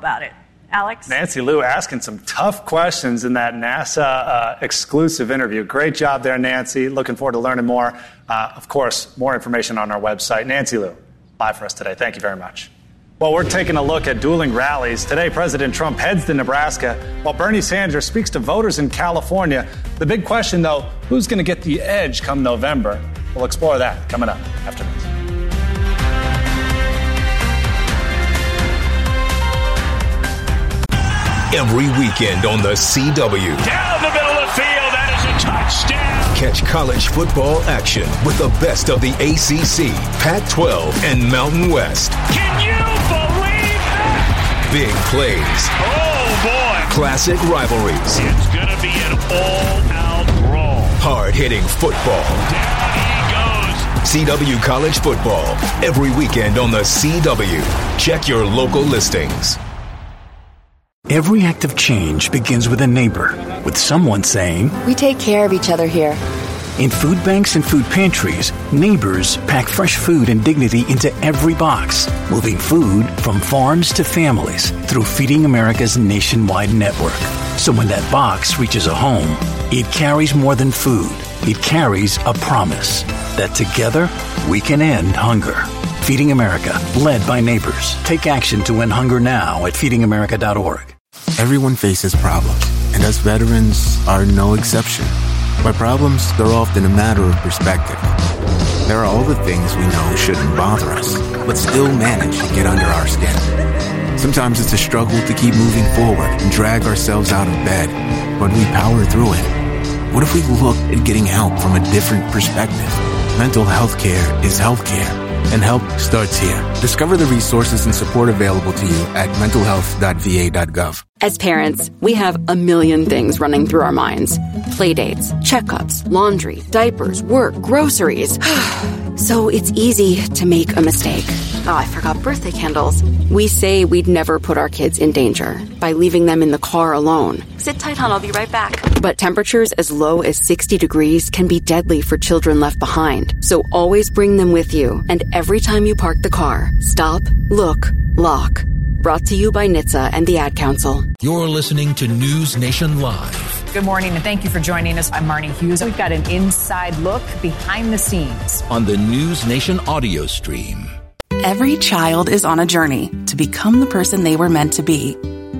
about it. Alex? Nancy Liu asking some tough questions in that NASA exclusive interview. Great job there, Nancy. Looking forward to learning more. Of course, more information on our website. Nancy Liu, live for us today. Thank you very much. Well, we're taking a look at dueling rallies. Today, President Trump heads to Nebraska, while Bernie Sanders speaks to voters in California. The big question, though, who's going to get the edge come November? We'll explore that coming up after this. Every weekend on the CW. Down the middle of the field, that is a touchdown. Catch college football action with the best of the ACC, Pac-12, and Mountain West. Can you believe that? Big plays. Oh, boy. Classic rivalries. It's going to be an all-out brawl. Hard-hitting football. Down he goes. CW College Football. Every weekend on the CW. Check your local listings. Every act of change begins with a neighbor, with someone saying, "We take care of each other here." In food banks and food pantries, neighbors pack fresh food and dignity into every box, moving food from farms to families through Feeding America's nationwide network. So when that box reaches a home, it carries more than food. It carries a promise that together we can end hunger. Feeding America, led by neighbors. Take action to end hunger now at feedingamerica.org. Everyone faces problems, and us veterans are no exception. By problems, they're often a matter of perspective. There are all the things we know shouldn't bother us, but still manage to get under our skin. Sometimes it's a struggle to keep moving forward and drag ourselves out of bed, but we power through it. What if we looked at getting help from a different perspective? Mental health care is health care, and help starts here. Discover the resources and support available to you at mentalhealth.va.gov. As parents, we have a million things running through our minds. Playdates, checkups, laundry, diapers, work, groceries. So it's easy to make a mistake. Oh, I forgot birthday candles. We say we'd never put our kids in danger by leaving them in the car alone. Sit tight, hon. I'll be right back. But temperatures as low as 60 degrees can be deadly for children left behind. So always bring them with you. And every time you park the car, stop, look, lock. Brought to you by NHTSA and the Ad Council. You're listening to News Nation Live. Good morning, and thank you for joining us. I'm Marnie Hughes. We've got an inside look behind the scenes on the News Nation audio stream. Every child is on a journey to become the person they were meant to be.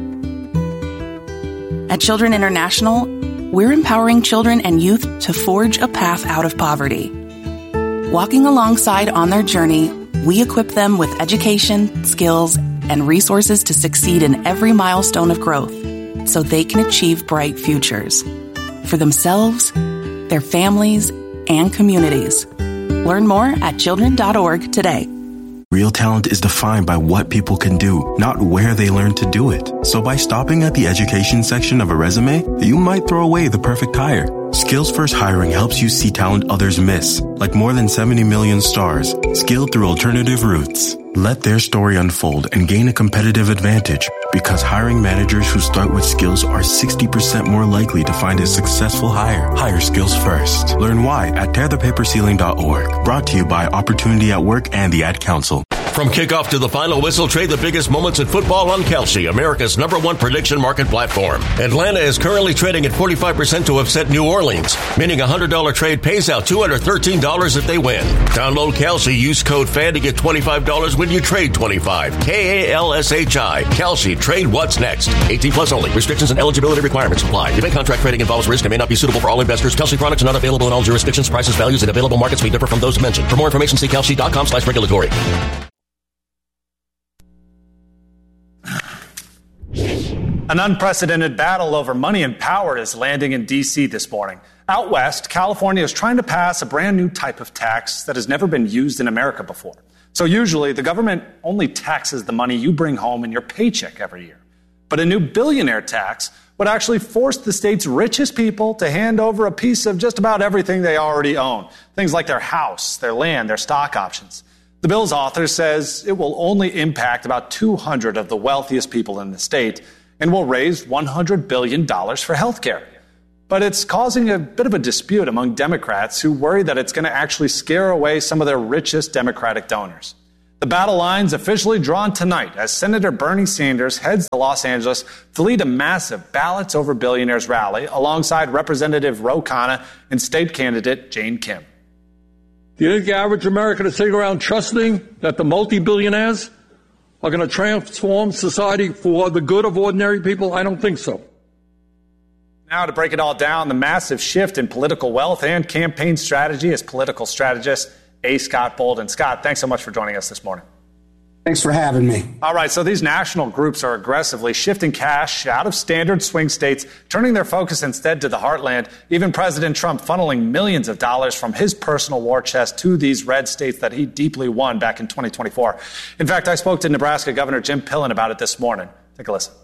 At Children International, we're empowering children and youth to forge a path out of poverty. Walking alongside on their journey, we equip them with education, skills, and resources to succeed in every milestone of growth so they can achieve bright futures for themselves, their families, and communities. Learn more at children.org today. Real talent is defined by what people can do, not where they learn to do it. So by stopping at the education section of a resume, you might throw away the perfect hire. Skills First Hiring helps you see talent others miss, like more than 70 million stars, skilled through alternative routes. Let their story unfold and gain a competitive advantage, because hiring managers who start with skills are 60% more likely to find a successful hire. Hire skills first. Learn why at tearthepaperceiling.org. Brought to you by Opportunity at Work and the Ad Council. From kickoff to the final whistle, trade the biggest moments in football on Kalshi, America's #1 prediction market platform. Atlanta is currently trading at 45% to upset New Orleans, meaning a $100 trade pays out $213 if they win. Download Kalshi, use code FAN to get $25 when you trade 25. KALSHI. Kalshi, trade what's next. 18 plus only. Restrictions and eligibility requirements apply. Event contract trading involves risk and may not be suitable for all investors. Kalshi products are not available in all jurisdictions. Prices, values, and available markets may differ from those mentioned. For more information, see kalshi.com/regulatory. An unprecedented battle over money and power is landing in D.C. this morning. Out west, California is trying to pass a brand new type of tax that has never been used in America before. So usually, the government only taxes the money you bring home in your paycheck every year. But a new billionaire tax would actually force the state's richest people to hand over a piece of just about everything they already own. Things like their house, their land, their stock options. The bill's author says it will only impact about 200 of the wealthiest people in the state and will raise $100 billion for health care. But it's causing a bit of a dispute among Democrats who worry that it's going to actually scare away some of their richest Democratic donors. The battle line's officially drawn tonight as Senator Bernie Sanders heads to Los Angeles to lead a massive ballots over billionaires rally alongside Representative Ro Khanna and state candidate Jane Kim. Do you think the average American is sitting around trusting that the multi-billionaires are going to transform society for the good of ordinary people? I don't think so. Now to break it all down, the massive shift in political wealth and campaign strategy is political strategist A. Scott Bolden. Scott, thanks so much for joining us this morning. Thanks for having me. All right, so these national groups are aggressively shifting cash out of standard swing states, turning their focus instead to the heartland. Even President Trump funneling millions of dollars from his personal war chest to these red states that he deeply won back in 2024. In fact, I spoke to Nebraska Governor Jim Pillen about it this morning. Take a listen.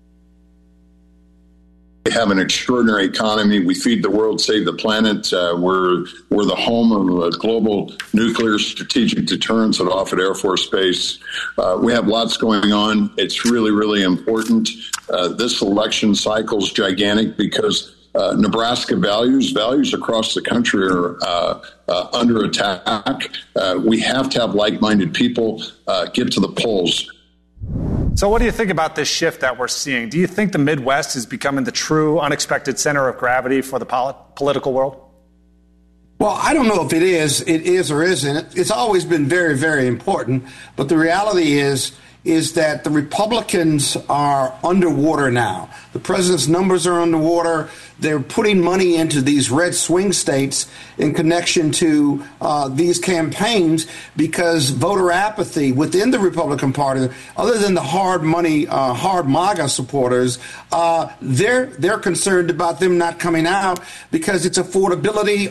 We have an extraordinary economy. We feed the world, save the planet. We're the home of a global nuclear strategic deterrence at Offutt Air Force Base. We have lots going on. It's really, really important. This election cycle is gigantic because Nebraska values across the country are under attack. We have to have like-minded people get to the polls. So what do you think about this shift that we're seeing? Do you think the Midwest is becoming the true unexpected center of gravity for the political world? Well, I don't know if it is or isn't. It's always been very, very important. But the reality is that the Republicans are underwater now. The president's numbers are underwater. They're putting money into these red swing states in connection to these campaigns because voter apathy within the Republican Party, other than the hard MAGA supporters, they're concerned about them not coming out because it's affordability.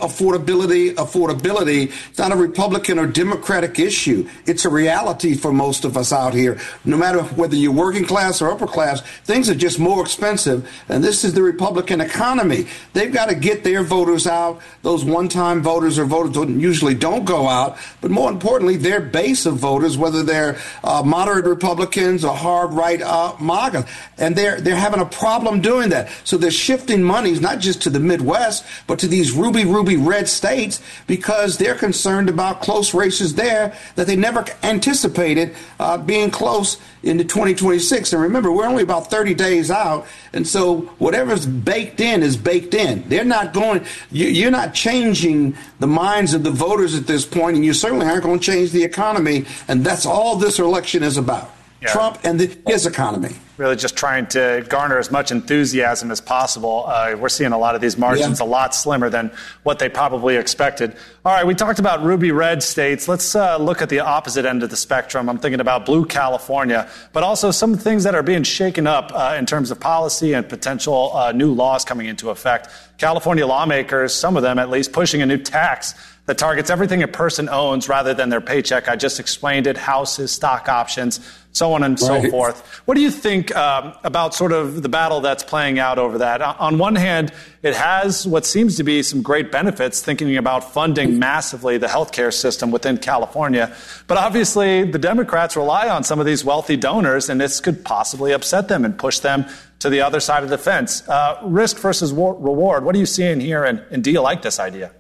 It's not a Republican or Democratic issue. It's a reality for most of us out here. No matter whether you're working class or upper class, things are just more expensive. And this is the Republican economy. They've got to get their voters out. Those one-time voters or voters usually don't go out. But more importantly, their base of voters, whether they're moderate Republicans or hard right MAGA, and they're having a problem doing that. So they're shifting monies not just to the Midwest, but to these ruby red states because they're concerned about close races there that they never anticipated being close into 2026. And remember, we're only about 30 days out. And so whatever's baked in is baked in. They're not going, you're not changing the minds of the voters at this point, and you certainly aren't going to change the economy. And that's all this election is about. Yeah. Trump and his economy. Really just trying to garner as much enthusiasm as possible. We're seeing a lot of these margins a lot slimmer than what they probably expected. All right, we talked about ruby red states. Let's look at the opposite end of the spectrum. I'm thinking about blue California, but also some things that are being shaken up in terms of policy and potential new laws coming into effect. California lawmakers, some of them at least, pushing a new tax that targets everything a person owns rather than their paycheck. I just explained it, houses, stock options, so on and so forth. What do you think about sort of the battle that's playing out over that? On one hand, it has what seems to be some great benefits, thinking about funding massively the healthcare system within California. But obviously, the Democrats rely on some of these wealthy donors, and this could possibly upset them and push them to the other side of the fence. Risk versus reward. What are you seeing here, and do you like this idea?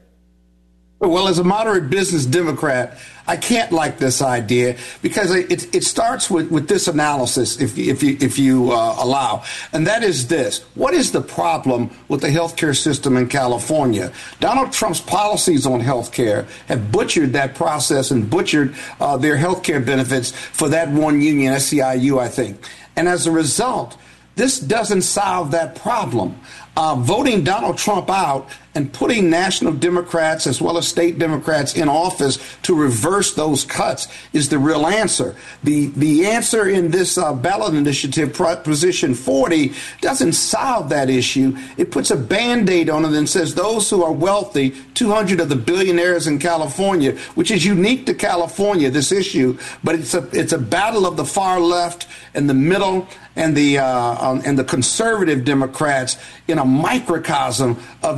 Well, as a moderate business Democrat, I can't like this idea because it starts with this analysis, if you allow, and that is this: what is the problem with the healthcare system in California? Donald Trump's policies on healthcare have butchered that process and butchered their healthcare benefits for that one union, SEIU, I think, and as a result, this doesn't solve that problem. Voting Donald Trump out and putting national Democrats as well as state Democrats in office to reverse those cuts is the real answer. The answer in this ballot initiative, Proposition 40, doesn't solve that issue. It puts a Band-Aid on it and says those who are wealthy, 200 of the billionaires in California, which is unique to California, this issue, but it's a battle of the far left and the middle and the conservative Democrats in a microcosm of this debate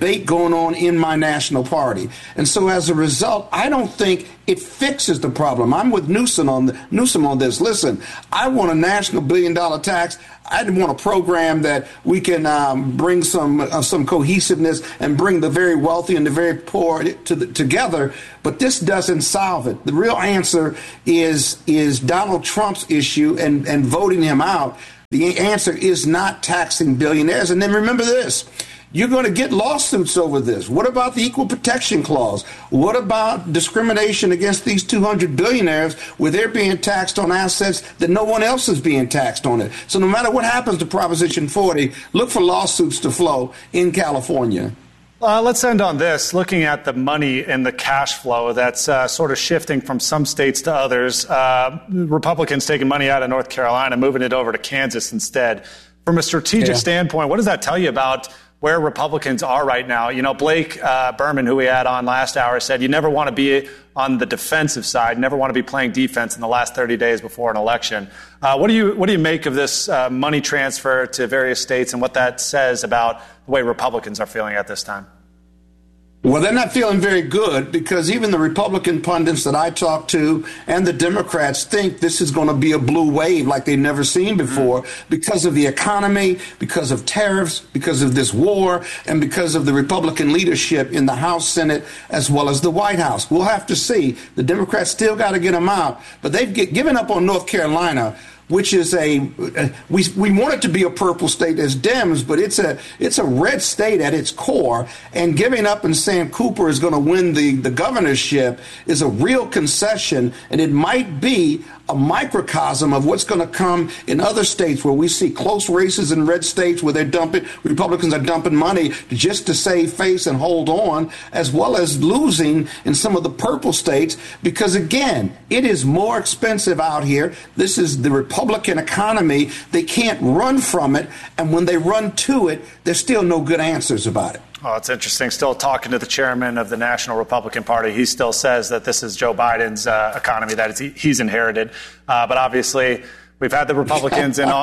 debate going on in my national party. And so as a result, I don't think it fixes the problem. I'm with Newsom on this. Listen, I want a national billion-dollar tax. I want a program that we can bring some cohesiveness and bring the very wealthy and the very poor together. But this doesn't solve it. The real answer is Donald Trump's issue and voting him out. The answer is not taxing billionaires. And then remember this. You're going to get lawsuits over this. What about the Equal Protection Clause? What about discrimination against these 200 billionaires where they're being taxed on assets that no one else is being taxed on it? So no matter what happens to Proposition 40, look for lawsuits to flow in California. Let's end on this, looking at the money and the cash flow that's sort of shifting from some states to others. Republicans taking money out of North Carolina, moving it over to Kansas instead. From a strategic standpoint, what does that tell you about where Republicans are right now? You know, Blake Berman, who we had on last hour, said you never want to be on the defensive side, never want to be playing defense in the last 30 days before an election. What do you make of this money transfer to various states and what that says about the way Republicans are feeling at this time? Well, they're not feeling very good because even the Republican pundits that I talk to and the Democrats think this is going to be a blue wave like they've never seen before because of the economy, because of tariffs, because of this war, and because of the Republican leadership in the House, Senate, as well as the White House. We'll have to see. The Democrats still got to get them out, but they've given up on North Carolina, which is we want it to be a purple state as Dems, but it's a red state at its core. And giving up and saying Cooper is going to win the governorship is a real concession, and it might be a microcosm of what's going to come in other states where we see close races in red states where Republicans are dumping money just to save face and hold on, as well as losing in some of the purple states because, again, it is more expensive out here. This is the Republican economy. They can't run from it, and when they run to it, there's still no good answers about it. Oh, it's interesting. Still talking to the chairman of the National Republican Party. He still says that this is Joe Biden's economy that he's inherited. But obviously, we've had the Republicans in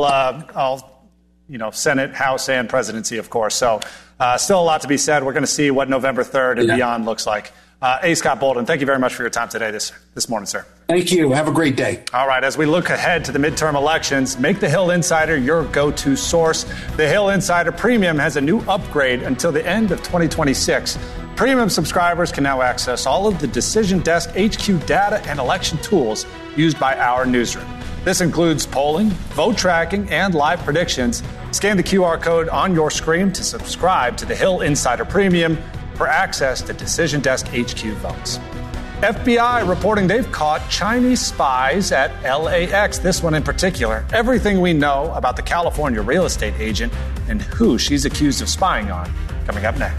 all Senate, House, and presidency, of course. So still a lot to be said. We're going to see what November 3rd and beyond looks like. A. Scott Bolden, thank you very much for your time today this morning, sir. Thank you. Have a great day. All right. As we look ahead to the midterm elections, make the Hill Insider your go-to source. The Hill Insider Premium has a new upgrade until the end of 2026. Premium subscribers can now access all of the Decision Desk HQ data and election tools used by our newsroom. This includes polling, vote tracking, and live predictions. Scan the QR code on your screen to subscribe to the Hill Insider Premium for access to Decision Desk HQ votes. FBI reporting they've caught Chinese spies at LAX, this one in particular. Everything we know about the California real estate agent and who she's accused of spying on, coming up next.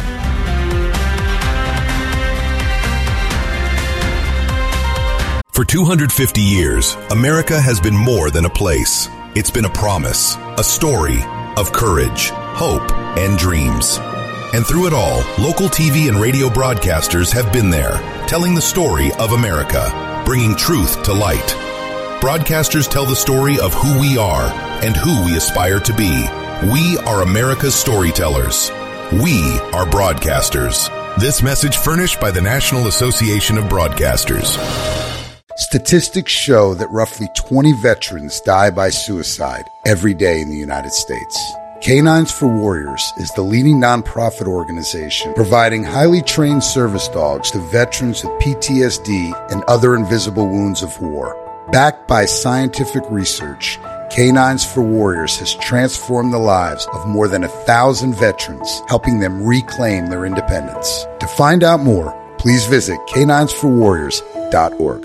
For 250 years, America has been more than a place. It's been a promise, a story of courage, hope, and dreams. And through it all, local TV and radio broadcasters have been there, telling the story of America, bringing truth to light. Broadcasters tell the story of who we are and who we aspire to be. We are America's storytellers. We are broadcasters. This message furnished by the National Association of Broadcasters. Statistics show that roughly 20 veterans die by suicide every day in the United States. Canines for Warriors is the leading nonprofit organization providing highly trained service dogs to veterans with PTSD and other invisible wounds of war. Backed by scientific research, Canines for Warriors has transformed the lives of more than 1,000 veterans, helping them reclaim their independence. To find out more, please visit caninesforwarriors.org.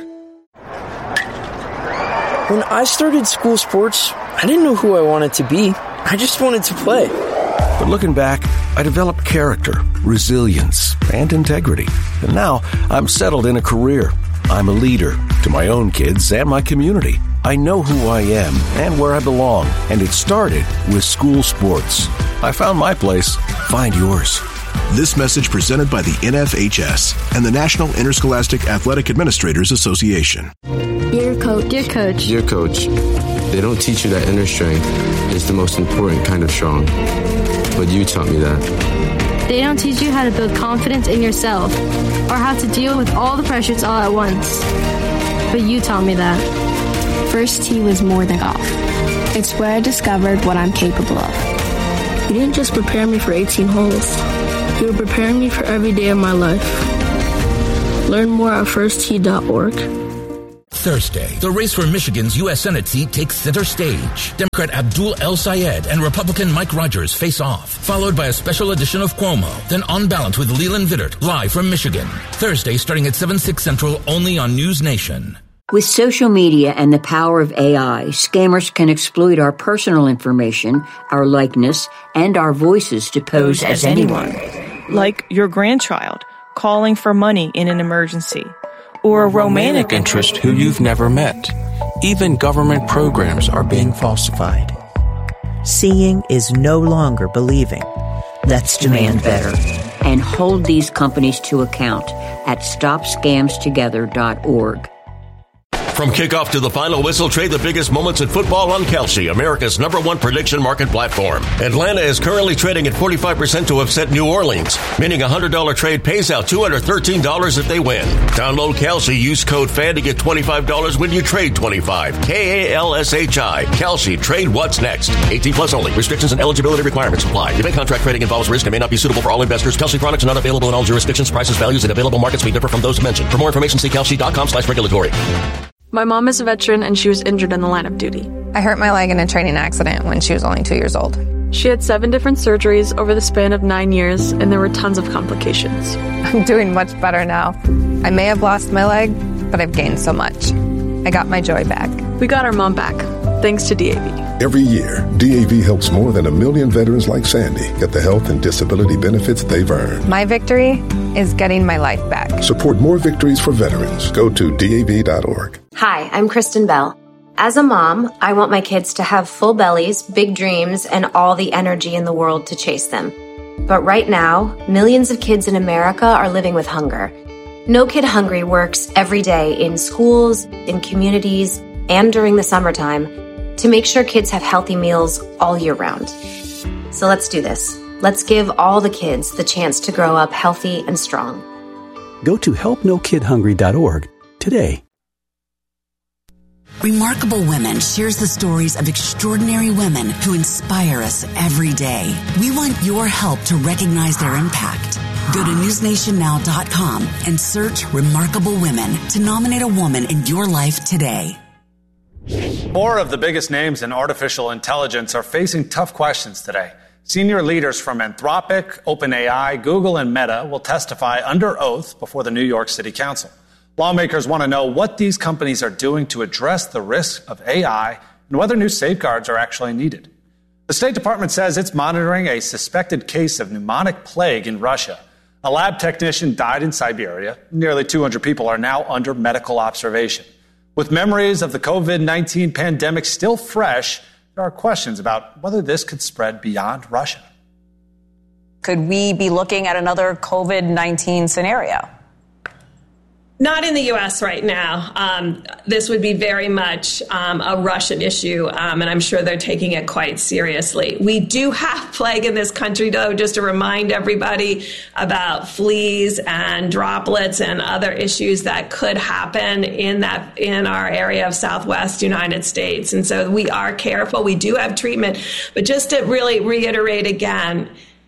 When I started school sports, I didn't know who I wanted to be. I just wanted to play. But looking back, I developed character, resilience, and integrity. And now I'm settled in a career. I'm a leader to my own kids and my community. I know who I am and where I belong. And it started with school sports. I found my place. Find yours. This message presented by the NFHS and the National Interscholastic Athletic Administrators Association. Dear Coach. Dear Coach. Dear Coach. They don't teach you that inner strength is the most important kind of strong. But you taught me that. They don't teach you how to build confidence in yourself or how to deal with all the pressures all at once. But you taught me that. First tee was more than golf. It's where I discovered what I'm capable of. You didn't just prepare me for 18 holes. You were preparing me for every day of my life. Learn more at firsttee.org. Thursday, the race for Michigan's U.S. Senate seat takes center stage. Democrat Abdul El Sayed and Republican Mike Rogers face off, followed by a special edition of Cuomo, then On Balance with Leland Vittert, live from Michigan. Thursday, starting at 7/6 Central, only on News Nation. With social media and the power of AI, scammers can exploit our personal information, our likeness, and our voices to pose as anyone. Like your grandchild calling for money in an emergency. Or a romantic interest who you've never met. Even government programs are being falsified. Seeing is no longer believing. Let's demand better. And hold these companies to account at stopscamstogether.org. From kickoff to the final whistle, trade the biggest moments in football on Kalshi, America's #1 prediction market platform. Atlanta is currently trading at 45% to upset New Orleans, meaning a $100 trade pays out $213 if they win. Download Kalshi, use code FAN to get $25 when you trade 25. KALSHI. Kalshi, trade what's next. 18 plus only. Restrictions and eligibility requirements apply. Debit contract trading involves risk and may not be suitable for all investors. Kalshi products are not available in all jurisdictions. Prices, values, and available markets may differ from those mentioned. For more information, see kalshi.com/regulatory. My mom is a veteran and she was injured in the line of duty. I hurt my leg in a training accident when she was only 2 years old. She had 7 different surgeries over the span of 9 years, and there were tons of complications. I'm doing much better now. I may have lost my leg, but I've gained so much. I got my joy back. We got our mom back, thanks to DAV. Every year, DAV helps more than 1 million veterans like Sandy get the health and disability benefits they've earned. My victory is getting my life back. Support more victories for veterans. Go to DAV.org. Hi, I'm Kristen Bell. As a mom, I want my kids to have full bellies, big dreams, and all the energy in the world to chase them. But right now, millions of kids in America are living with hunger. No Kid Hungry works every day in schools, in communities, and during the summertime to make sure kids have healthy meals all year round. So let's do this. Let's give all the kids the chance to grow up healthy and strong. Go to helpnokidhungry.org today. Remarkable Women shares the stories of extraordinary women who inspire us every day. We want your help to recognize their impact. Go to newsnationnow.com and search Remarkable Women to nominate a woman in your life today. More of the biggest names in artificial intelligence are facing tough questions today. Senior leaders from Anthropic, OpenAI, Google, and Meta will testify under oath before the New York City Council. Lawmakers want to know what these companies are doing to address the risk of AI and whether new safeguards are actually needed. The State Department says it's monitoring a suspected case of pneumonic plague in Russia. A lab technician died in Siberia. Nearly 200 people are now under medical observation. With memories of the COVID-19 pandemic still fresh, there are questions about whether this could spread beyond Russia. Could we be looking at another COVID-19 scenario? Not in the U.S. right now. This would be very much a Russian issue, and I'm sure they're taking it quite seriously. We do have plague in this country, though, just to remind everybody about fleas and droplets and other issues that could happen in our area of Southwest United States. And so we are careful. We do have treatment. But just to really reiterate again,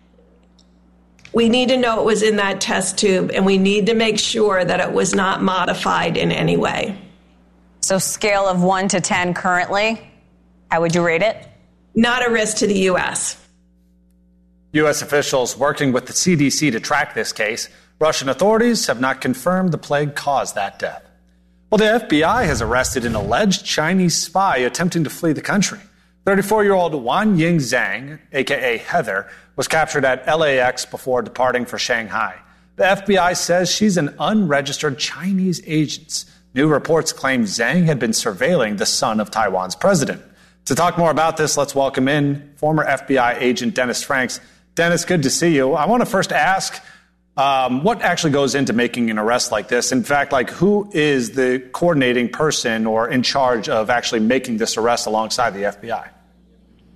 we need to know it was in that test tube, and we need to make sure that it was not modified in any way. So scale of 1 to 10 currently, how would you rate it? Not a risk to the U.S. U.S. officials working with the CDC to track this case. Russian authorities have not confirmed the plague caused that death. Well, the FBI has arrested an alleged Chinese spy attempting to flee the country. 34-year-old Wanying Zhang, a.k.a. Heather, was captured at LAX before departing for Shanghai. The FBI says she's an unregistered Chinese agent. New reports claim Zhang had been surveilling the son of Taiwan's president. To talk more about this, let's welcome in former FBI agent Dennis Franks. Dennis, good to see you. I want to first ask what actually goes into making an arrest like this? In fact, who is the coordinating person or in charge of actually making this arrest alongside the FBI?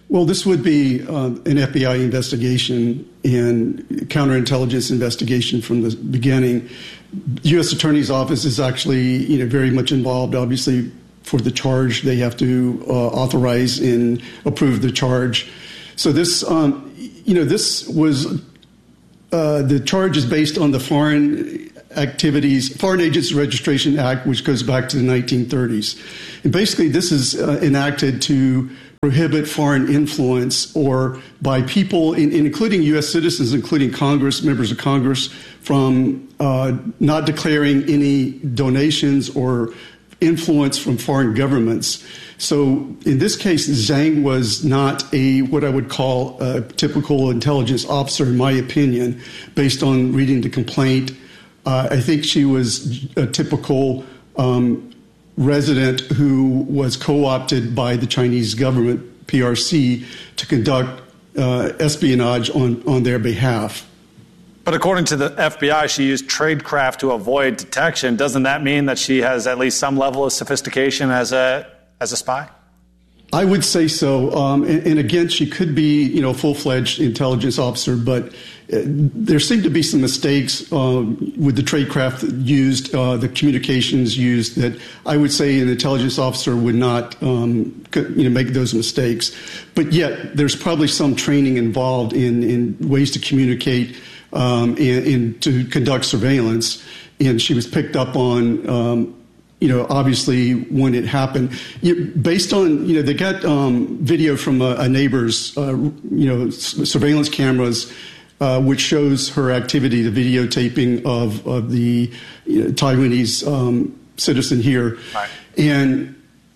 Well, this would be an FBI investigation and counterintelligence investigation from the beginning. U.S. Attorney's Office is actually, very much involved. Obviously, for the charge, they have to authorize and approve the charge. So this, this was the charge is based on the Foreign Agents Registration Act, which goes back to the 1930s. And basically, this is enacted to prohibit foreign influence or by people, including U.S. citizens, including Congress, members of Congress, from not declaring any donations or influence from foreign governments. So in this case, Zhang was not what I would call a typical intelligence officer, in my opinion, based on reading the complaint. I think she was a typical resident who was co-opted by the Chinese government, PRC, to conduct espionage on their behalf. But according to the FBI, she used tradecraft to avoid detection. Doesn't that mean that she has at least some level of sophistication as a spy? I would say so. And again, she could be, a full-fledged intelligence officer, but there seemed to be some mistakes with the tradecraft used, the communications used, that I would say an intelligence officer would not, make those mistakes. But yet, there's probably some training involved in ways to communicate and to conduct surveillance. And she was picked up on, obviously when it happened. Based on, they got video from a neighbor's, surveillance cameras, which shows her activity, the videotaping of the Taiwanese citizen here. Right. And,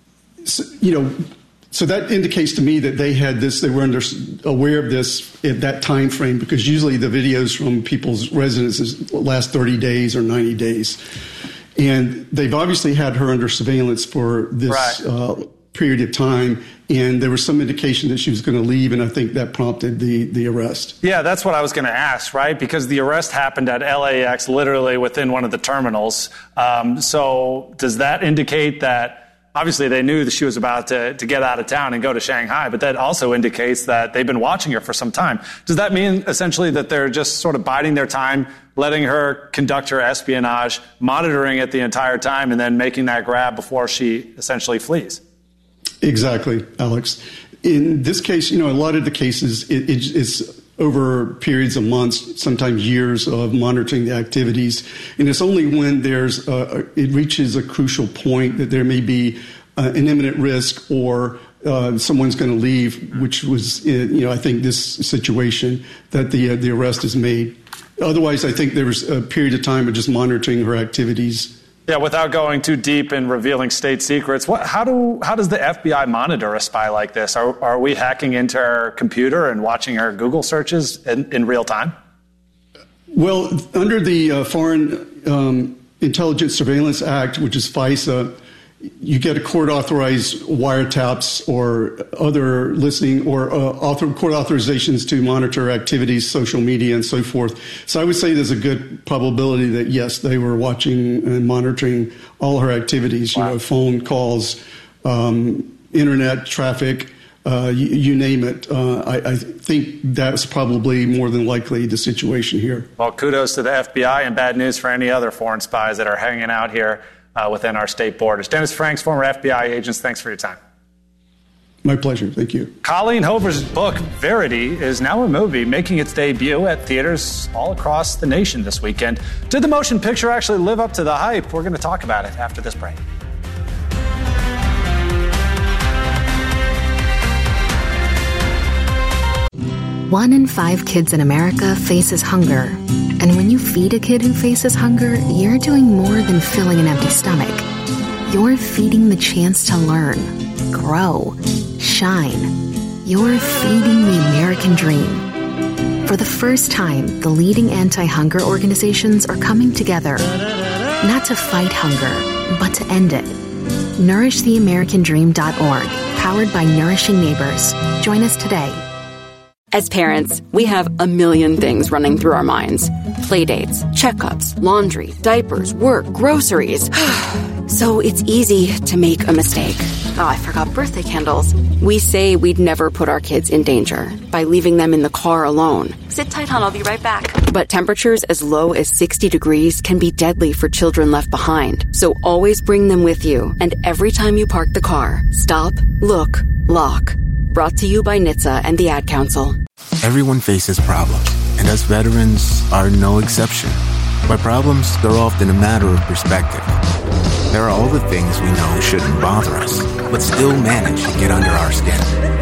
so that indicates to me that they had this, they were aware of this at that time frame, because usually the videos from people's residences last 30 days or 90 days. And they've obviously had her under surveillance for this period of time. And there was some indication that she was going to leave, and I think that prompted the arrest. Yeah, that's what I was going to ask, right? Because the arrest happened at LAX, literally within one of the terminals. So does that indicate that obviously they knew that she was about to get out of town and go to Shanghai, but that also indicates that they've been watching her for some time? Does that mean essentially that they're just sort of biding their time, letting her conduct her espionage, monitoring it the entire time, and then making that grab before she essentially flees? Exactly, Alex. In this case, a lot of the cases, it's over periods of months, sometimes years of monitoring the activities. And it's only when it reaches a crucial point that there may be an imminent risk or someone's going to leave, which was, I think this situation, that the arrest is made. Otherwise, I think there was a period of time of just monitoring her activities. Yeah, without going too deep in revealing state secrets, how does the FBI monitor a spy like this? Are we hacking into her computer and watching her Google searches in real time? Well, under the Foreign Intelligence Surveillance Act, which is FISA, you get a court-authorized wiretaps or other listening or court authorizations to monitor activities, social media, and so forth. So I would say there's a good probability that, yes, they were watching and monitoring all her activities, phone calls, internet traffic, you name it. I think that's probably more than likely the situation here. Well, kudos to the FBI, and bad news for any other foreign spies that are hanging out here within our state borders. Dennis Franks, former FBI agents, thanks for your time. My pleasure. Thank you. Colleen Hoover's book, Verity, is now a movie making its debut at theaters all across the nation this weekend. Did the motion picture actually live up to the hype? We're going to talk about it after this break. One in 5 kids in America faces hunger. And when you feed a kid who faces hunger, you're doing more than filling an empty stomach. You're feeding the chance to learn, grow, shine. You're feeding the American dream. For the first time, the leading anti-hunger organizations are coming together, not to fight hunger, but to end it. NourishTheAmericanDream.org, powered by Nourishing Neighbors. Join us today. As parents, we have a million things running through our minds. Playdates, checkups, laundry, diapers, work, groceries. So it's easy to make a mistake. Oh, I forgot birthday candles. We say we'd never put our kids in danger by leaving them in the car alone. Sit tight, hon, I'll be right back. But temperatures as low as 60 degrees can be deadly for children left behind. So always bring them with you. And every time you park the car, stop, look, lock. Brought to you by NHTSA and the Ad Council. Everyone faces problems, and us veterans are no exception. By problems, they're often a matter of perspective. There are all the things we know shouldn't bother us, but still manage to get under our skin.